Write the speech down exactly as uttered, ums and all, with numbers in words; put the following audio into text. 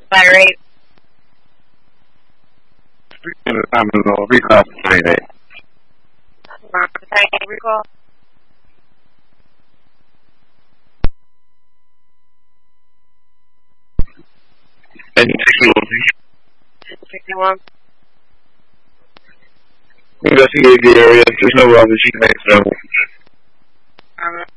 Fire rate. I'm in the recall training. Recall. And sixty-one. sixty-one. Investigate the area. There's no obvious connection. Um,